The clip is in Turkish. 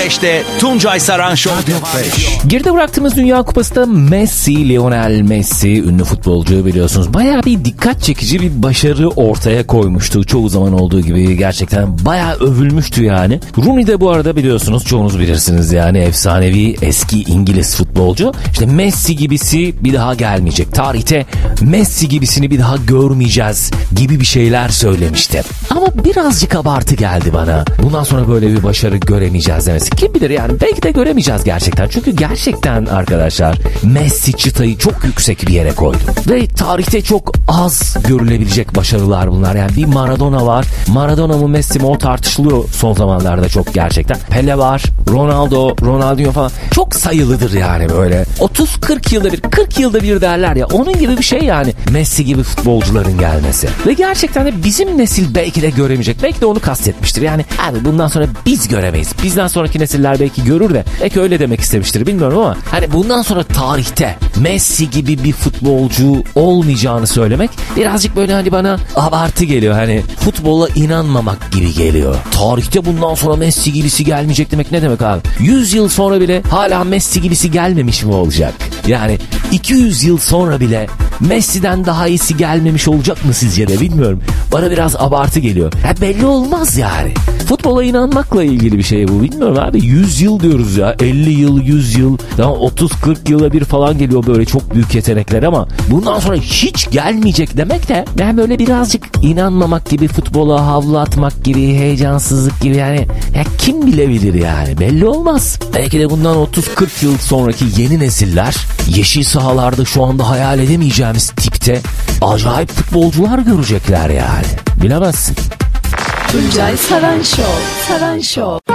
Fresh'te Tuncay Saran Show. Geride bıraktığımız Dünya Kupası'nda Messi, Lionel Messi, ünlü futbolcu biliyorsunuz. Bayağı bir dikkat çekici bir başarı ortaya koymuştu. Çoğu zaman olduğu gibi gerçekten bayağı övülmüştü yani. Rooney de bu arada biliyorsunuz, çoğunuz bilirsiniz yani, efsanevi eski İngiliz futbolcu. İşte Messi gibisi bir daha gelmeyecek. Tarihte Messi gibisini bir daha görmeyeceğiz gibi bir şeyler söylemişti. Ama birazcık abartı geldi bana. Bundan sonra böyle bir başarı göremeyeceğiz demesi. Kim bilir yani, belki de göremeyeceğiz gerçekten. Çünkü gerçekten arkadaşlar Messi çıtayı çok yüksek bir yere koydu. Ve tarihte çok az görülebilecek başarılar bunlar. Yani bir Maradona var. Maradona mı Messi mi, o tartışılıyor son zamanlarda çok gerçekten. Pele var. Ronaldinho falan. Çok sayılıdır yani böyle. 30-40 yılda bir, 40 yılda bir derler ya. Onun gibi bir şey yani. Messi gibi futbolcuların gelmesi. Ve gerçekten de bizim nesil belki de göremeyecek. Belki de onu kastetmiştir. Yani abi bundan sonra biz göremeyiz. Bizden sonraki nesiller belki görür de. Belki öyle demek istemiştir, bilmiyorum ama hani bundan sonra tarihte Messi gibi bir futbolcu olmayacağını söylemek birazcık böyle hani bana abartı geliyor. Hani futbola inanmamak gibi geliyor. Tarihte bundan sonra Messi gibisi gelmeyecek demek ne demek abi? 100 yıl sonra bile hala Messi gibisi gelmemiş mi olacak? Yani 200 yıl sonra bile Messi'den daha iyisi gelmemiş olacak mı sizce de, bilmiyorum. Bana biraz abartı geliyor. Ya belli olmaz yani. Futbola inanmakla ilgili bir şey bu, bilmiyorum abi. 100 yıl diyoruz ya, 50 yıl, 100 yıl, 30-40 yıla bir falan geliyor böyle çok büyük yetenekler ama bundan sonra hiç gelmeyecek demek de yani böyle birazcık inanmamak gibi, futbola havlu atmak gibi, heyecansızlık gibi yani. Ya kim bilebilir yani, belli olmaz. Belki de bundan 30-40 yıl sonraki yeni nesiller yeşil sahalarda şu anda hayal edemeyeceğimiz tipte acayip futbolcular görecekler yani. Bilemezsin. Tuncay Saran Show.